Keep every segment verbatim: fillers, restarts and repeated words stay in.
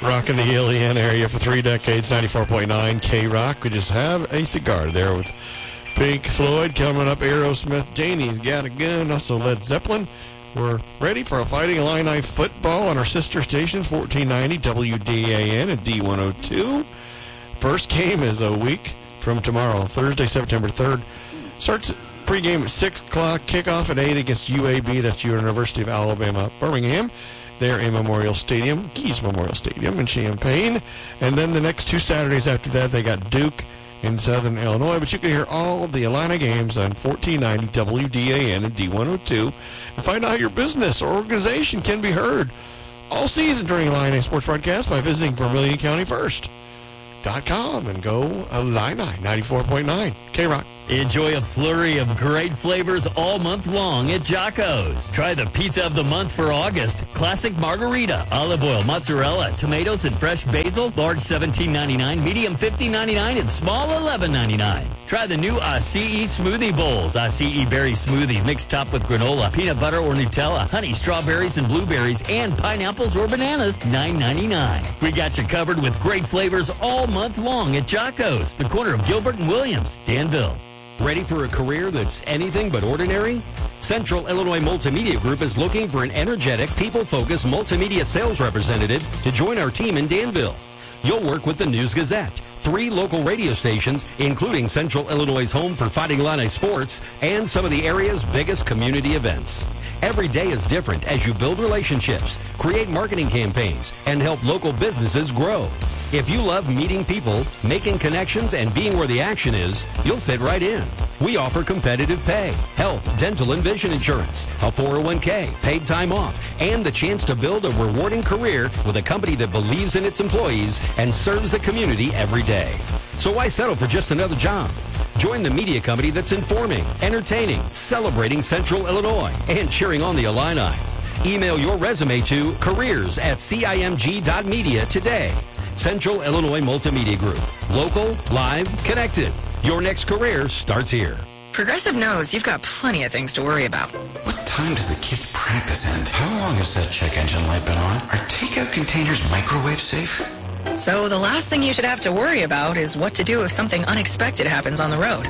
Rocking the Ilion area for three decades, ninety-four point nine K-Rock. We just have a cigar there with Pink Floyd coming up, Aerosmith, Janie's Got a Gun, also Led Zeppelin. We're ready for a Fighting Illini football on our sister stations, fourteen ninety W D A N and D one oh two. First game is a week from tomorrow, Thursday, September third. Starts pregame at six o'clock, kickoff at eight against U A B. That's University of Alabama, Birmingham. They're in Memorial Stadium, Keys Memorial Stadium in Champaign. And then the next two Saturdays after that, they got Duke in Southern Illinois. But you can hear all the Illini games on fourteen ninety W D A N and D one oh two and find out how your business or organization can be heard all season during Illini Sports Broadcast by visiting Vermilion County First dot com and go Illini ninety-four point nine K-Rock. Enjoy a flurry of great flavors all month long at Jocko's. Try the pizza of the month for August. Classic margarita, olive oil, mozzarella, tomatoes, and fresh basil. Large seventeen ninety-nine, medium fifteen ninety-nine, and small eleven ninety-nine. Try the new Acai smoothie bowls. Acai berry smoothie mixed top with granola, peanut butter or Nutella, honey, strawberries and blueberries, and pineapples or bananas, nine ninety-nine. We got you covered with great flavors all month long at Jocko's, the corner of Gilbert and Williams, Danville. Ready for a career that's anything but ordinary? Central Illinois Multimedia Group is looking for an energetic, people-focused multimedia sales representative to join our team in Danville. You'll work with the News Gazette, three local radio stations, including Central Illinois' home for Fighting Illini sports, and some of the area's biggest community events. Every day is different as you build relationships, create marketing campaigns, and help local businesses grow. If you love meeting people, making connections, and being where the action is, you'll fit right in. We offer competitive pay, health, dental, and vision insurance, a four oh one k, paid time off, and the chance to build a rewarding career with a company that believes in its employees and serves the community every day. So why settle for just another job? Join the media company that's informing, entertaining, celebrating Central Illinois, and cheering on the Illini. Email your resume to careers at cimg dot media today. Central Illinois Multimedia Group. Local, live, connected. Your next career starts here. Progressive knows you've got plenty of things to worry about. What time does the kids' practice end? How long has that check engine light been on? Are takeout containers microwave safe? So the last thing you should have to worry about is what to do if something unexpected happens on the road.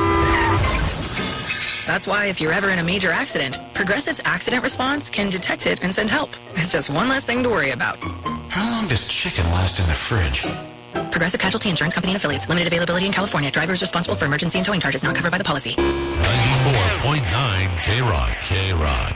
That's why if you're ever in a major accident, Progressive's accident response can detect it and send help. It's just one less thing to worry about. How long does chicken last in the fridge? Progressive Casualty Insurance Company and Affiliates. Limited availability in California. Driver is responsible for emergency and towing charges not covered by the policy. ninety-four point nine K-Rock. K-Rock.